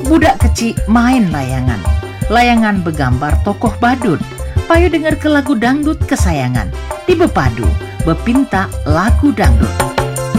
Budak kecil main layangan. Layangan begambar tokoh badut. Payo denger ke lagu dangdut kesayangan. Di bepadu, bepinta lagu dangdut.